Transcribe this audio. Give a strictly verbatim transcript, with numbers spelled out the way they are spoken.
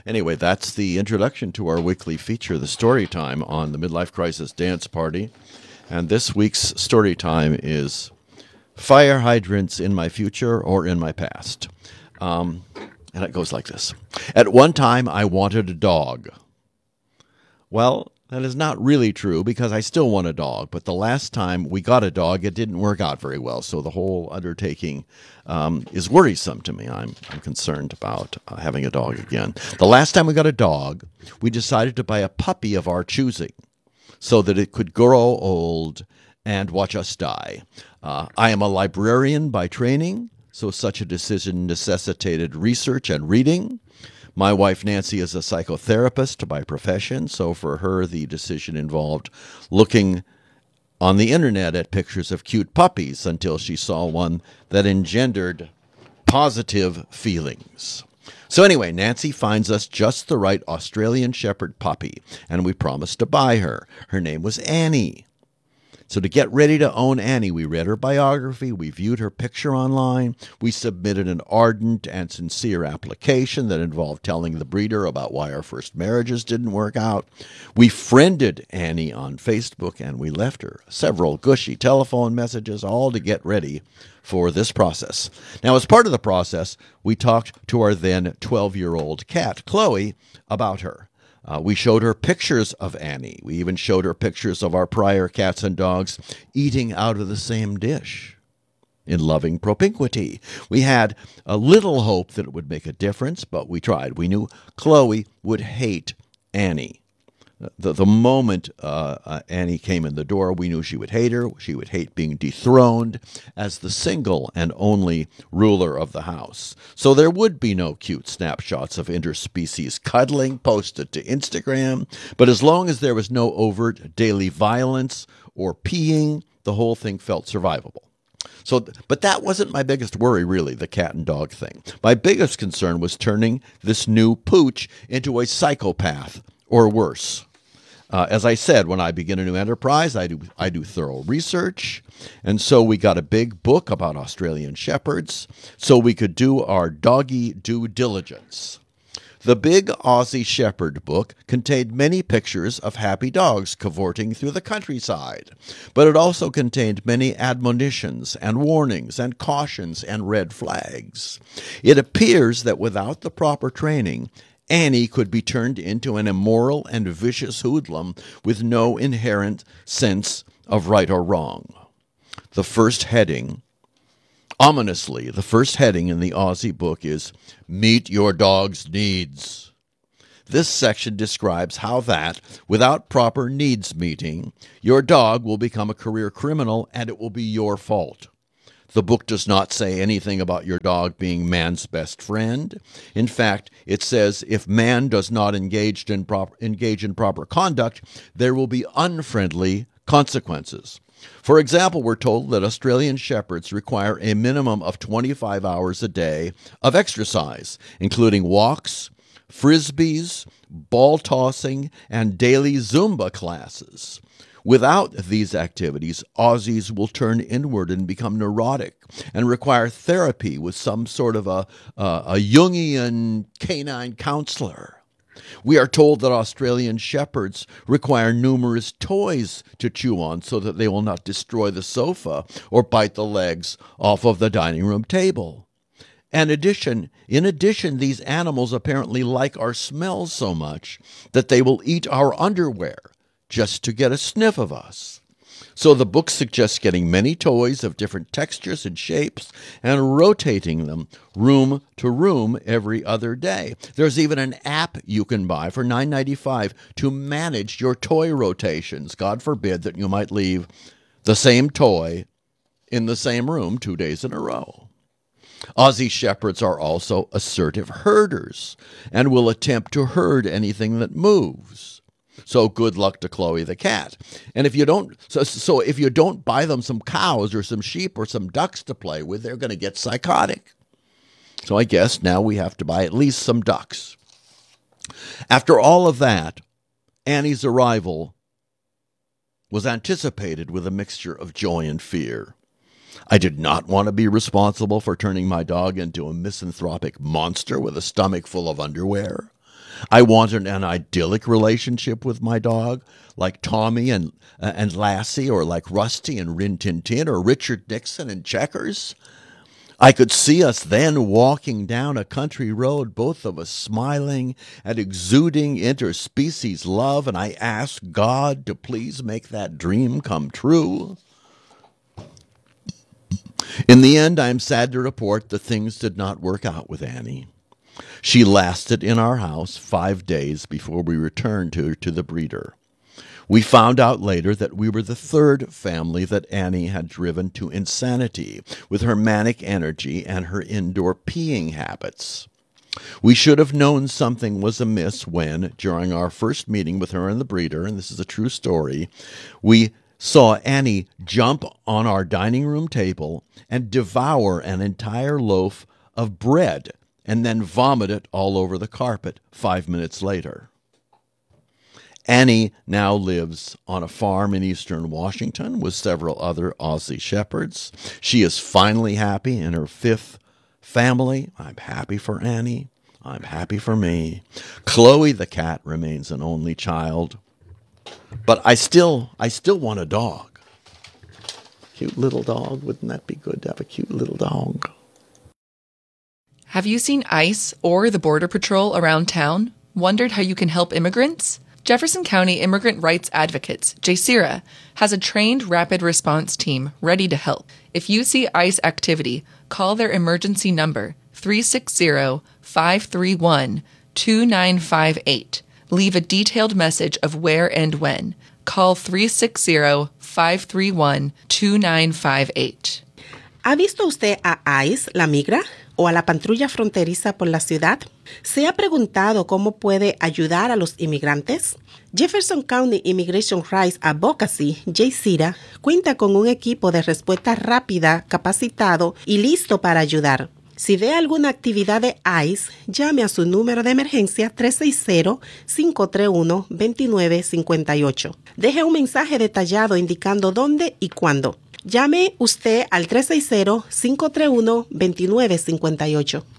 Anyway, that's the introduction to our weekly feature, the story time on the Midlife Crisis Dance Party. And this week's story time is Fire Hydrants in My Future or in My Past. Um, and it goes like this. At one time, I wanted a dog. Well, that is not really true because I still want a dog. But the last time we got a dog, it didn't work out very well. So the whole undertaking um, is worrisome to me. I'm, I'm concerned about uh, having a dog again. The last time we got a dog, we decided to buy a puppy of our choosing so that it could grow old and watch us die. Uh, I am a librarian by training, so such a decision necessitated research and reading. My wife, Nancy, is a psychotherapist by profession, so for her, the decision involved looking on the internet at pictures of cute puppies until she saw one that engendered positive feelings. So anyway, Nancy finds us just the right Australian Shepherd puppy, and we promised to buy her. Her name was Annie. So to get ready to own Annie, we read her biography, we viewed her picture online, we submitted an ardent and sincere application that involved telling the breeder about why our first marriages didn't work out. We friended Annie on Facebook, and we left her several gushy telephone messages, all to get ready for this process. Now, as part of the process, we talked to our then twelve-year-old cat, Chloe, about her. Uh, we showed her pictures of Annie. We even showed her pictures of our prior cats and dogs eating out of the same dish in loving propinquity. We had a little hope that it would make a difference, but we tried. We knew Chloe would hate Annie. The, the moment uh, uh, Annie came in the door, we knew she would hate her. She would hate being dethroned as the single and only ruler of the house. So there would be no cute snapshots of interspecies cuddling posted to Instagram. But as long as there was no overt daily violence or peeing, the whole thing felt survivable. So, but that wasn't my biggest worry, really, the cat and dog thing. My biggest concern was turning this new pooch into a psychopath or worse. Uh, as I said, when I begin a new enterprise, I do I do thorough research, and so we got a big book about Australian Shepherds so we could do our doggy due diligence. The Big Aussie Shepherd book contained many pictures of happy dogs cavorting through the countryside, but it also contained many admonitions and warnings and cautions and red flags. It appears that without the proper training, Annie could be turned into an immoral and vicious hoodlum with no inherent sense of right or wrong. The first heading, ominously, the first heading in the Aussie book is, Meet Your Dog's Needs. This section describes how that, without proper needs meeting, your dog will become a career criminal and it will be your fault. The book does not say anything about your dog being man's best friend. In fact, it says if man does not engage in, prop- engage in proper conduct, there will be unfriendly consequences. For example, we're told that Australian Shepherds require a minimum of twenty-five hours a day of exercise, including walks, frisbees, ball tossing, and daily Zumba classes. Without these activities, Aussies will turn inward and become neurotic and require therapy with some sort of a, uh, a Jungian canine counselor. We are told that Australian Shepherds require numerous toys to chew on so that they will not destroy the sofa or bite the legs off of the dining room table. And addition, in addition, these animals apparently like our smells so much that they will eat our underwear just to get a sniff of us. So the book suggests getting many toys of different textures and shapes and rotating them room to room every other day. There's even an app you can buy for nine ninety-five to manage your toy rotations. God forbid that you might leave the same toy in the same room two days in a row. Aussie Shepherds are also assertive herders and will attempt to herd anything that moves. So good luck to Chloe the cat. And if you don't, so, so if you don't buy them some cows or some sheep or some ducks to play with, they're going to get psychotic. So I guess now we have to buy at least some ducks. After all of that, Annie's arrival was anticipated with a mixture of joy and fear. I did not want to be responsible for turning my dog into a misanthropic monster with a stomach full of underwear. I wanted an idyllic relationship with my dog, like Tommy and uh, and Lassie, or like Rusty and Rin Tin Tin, or Richard Nixon and Checkers. I could see us then walking down a country road, both of us smiling and exuding interspecies love, and I asked God to please make that dream come true. In the end, I am sad to report that things did not work out with Annie. She lasted in our house five days before we returned her to the breeder. We found out later that we were the third family that Annie had driven to insanity with her manic energy and her indoor peeing habits. We should have known something was amiss when, during our first meeting with her and the breeder, and this is a true story, we saw Annie jump on our dining room table and devour an entire loaf of bread and then vomit it all over the carpet five minutes later. Annie now lives on a farm in eastern Washington with several other Aussie shepherds. She is finally happy in her fifth family. I'm happy for Annie. I'm happy for me. Chloe the cat remains an only child. But I still, I still want a dog. Cute little dog. Wouldn't that be good to have a cute little dog? Have you seen ICE or the Border Patrol around town? Wondered how you can help immigrants? Jefferson County Immigrant Rights Advocates, J C R A, has a trained rapid response team ready to help. If you see ICE activity, call their emergency number three six zero, five three one, two nine five eight. Leave a detailed message of where and when. Call three six zero, five three one, two nine five eight. ¿Ha visto usted a ICE, la migra, o a la patrulla fronteriza por la ciudad? ¿Se ha preguntado cómo puede ayudar a los inmigrantes? Jefferson County Immigration Rights Advocacy, J C R A, cuenta con un equipo de respuesta rápida, capacitado y listo para ayudar. Si ve alguna actividad de ICE, llame a su número de emergencia tres seis cero, cinco tres uno, dos nueve cinco ocho. Deje un mensaje detallado indicando dónde y cuándo. Llame usted al tres seis cero, cinco tres uno, dos nueve cinco ocho.